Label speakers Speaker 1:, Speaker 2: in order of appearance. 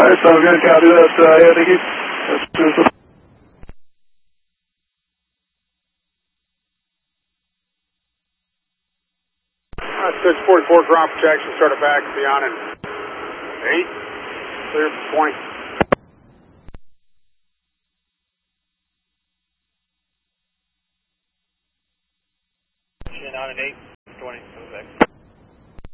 Speaker 1: Alright, sounds good. Copy that. Yeah, thank you. That's
Speaker 2: 644 ground protection, started back beyond in 8, clear for 20.
Speaker 3: On an 8, 20, back.